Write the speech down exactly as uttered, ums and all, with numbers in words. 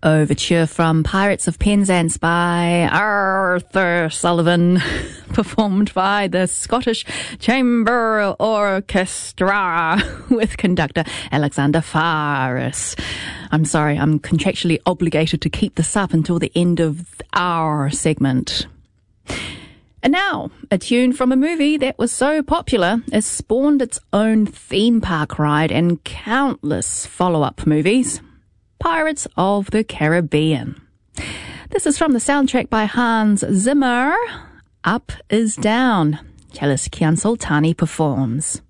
Overture from Pirates of Penzance by Arthur Sullivan, performed by the Scottish Chamber Orchestra with conductor Alexander Faris. I'm sorry, I'm contractually obligated to keep this up until the end of our segment. And now, a tune from a movie that was so popular it spawned its own theme park ride and countless follow-up movies. Pirates of the Caribbean. This is from the soundtrack by Hans Zimmer. Up is Down. Chalis Kian Sultani performs.